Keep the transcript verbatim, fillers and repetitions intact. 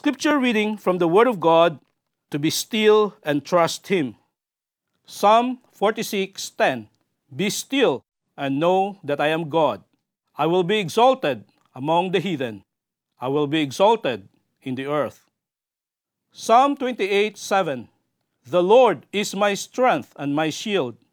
scripture reading from the Word of God, to be still and trust Him. Psalm forty-six ten. Be still and know that I am God. I will be exalted among the heathen. I will be exalted in the earth. Psalm twenty-eight seven. The Lord is my strength and my shield.